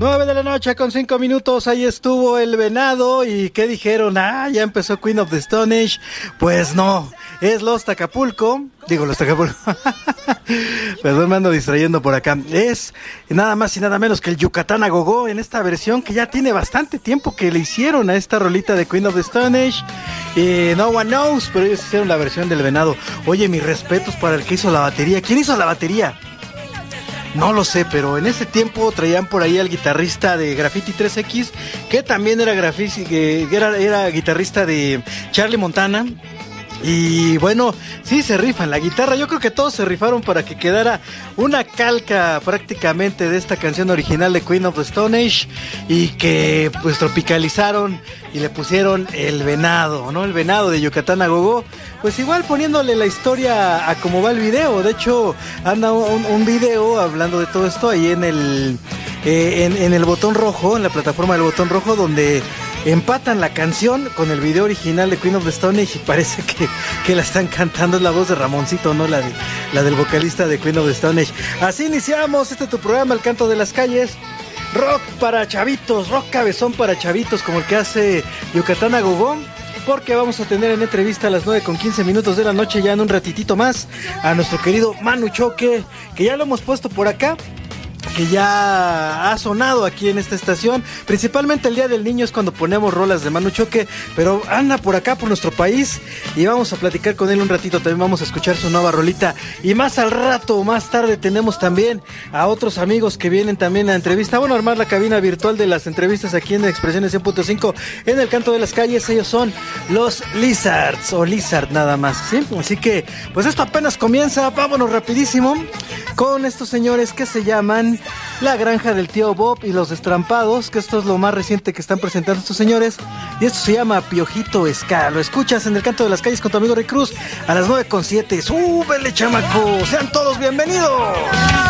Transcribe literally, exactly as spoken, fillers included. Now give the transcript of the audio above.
Nueve de la noche con cinco minutos, ahí estuvo El Venado. ¿Y qué dijeron? Ah, ya empezó Queen of the Stone Age. Pues no, es Los Acapulco. Digo, Los Acapulco. Perdón, me ando distrayendo por acá. Es nada más y nada menos que el Yucatán a Gogó en esta versión que ya tiene bastante tiempo que le hicieron a esta rolita de Queen of the Stone Age. Eh, no One Knows, pero ellos hicieron la versión del Venado. Oye, mis respetos para el que hizo la batería. ¿Quién hizo la batería? No lo sé, pero en ese tiempo traían por ahí al guitarrista de Graffiti tres equis, que también era, graffiti, que era, era guitarrista de Charlie Montana. Y bueno, sí se rifan la guitarra. Yo creo que todos se rifaron para que quedara una calca prácticamente de esta canción original de Queen of the Stone Age, y que pues tropicalizaron y le pusieron El Venado, ¿no? El Venado de Yucatán a Gogó. Pues igual poniéndole la historia a cómo va el video. De hecho, anda un, un video hablando de todo esto ahí en el, eh, en, en el Botón Rojo, en la plataforma del Botón Rojo, donde empatan la canción con el video original de Queen of the Stone Age, y parece que, que la están cantando. Es la voz de Ramoncito, no la, de, la del vocalista de Queen of the Stone Age. Así iniciamos este tu programa, El Canto de las Calles. Rock para chavitos, rock cabezón para chavitos, como el que hace Yucatán a Gogó. Porque vamos a tener en entrevista a las nueve con quince minutos de la noche, ya en un ratitito más, a nuestro querido Manu Choque, que ya lo hemos puesto por acá, que ya ha sonado aquí en esta estación. Principalmente el Día del Niño es cuando ponemos rolas de Manu Choque, pero anda por acá, por nuestro país, y vamos a platicar con él un ratito. También vamos a escuchar su nueva rolita, y más al rato, más tarde, tenemos también a otros amigos que vienen también a entrevista. Bueno, a armar la cabina virtual de las entrevistas aquí en Expresiones cien punto cinco en El Canto de las Calles. Ellos son los Lizards, o Lizard nada más, ¿sí? Así que, pues esto apenas comienza. Vámonos rapidísimo con estos señores que se llaman La Granja del Tío Bob y Los Destrampados, que esto es lo más reciente que están presentando estos señores, y esto se llama Piojito Ska. Lo escuchas en El Canto de las Calles con tu amigo Rick Cruz a las nueve con siete. ¡Súbele, chamaco! ¡Sean todos bienvenidos!